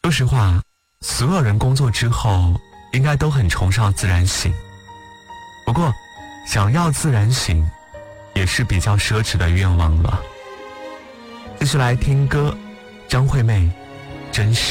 说实话，所有人工作之后应该都很崇尚自然醒，不过想要自然醒也是比较奢侈的愿望了。继续来听歌，张惠妹，真实。